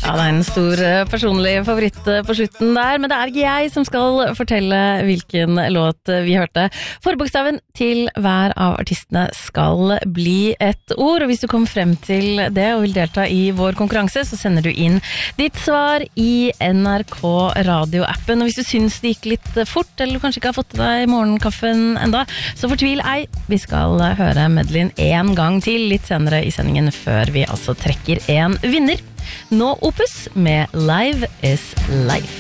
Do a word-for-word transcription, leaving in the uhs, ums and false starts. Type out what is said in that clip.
Ja, det er en stor personlig favoritt på slutten der, men det er ikke jeg som skal fortelle hvilken låt vi hørte. Forbokstaven til hver av artistene skal bli et ord, og hvis du kommer frem til det og vil delta i vår konkurranse, så sender du inn ditt svar i N R K radioappen. Og hvis du synes det gikk litt fort, eller du kanskje ikke har fått til deg morgenkaffen enda, så fortvil ei. Vi skal høre medleyen en gang til litt senere i sendingen, før vi altså trekker en vinner. Nå Opus med Live is Life.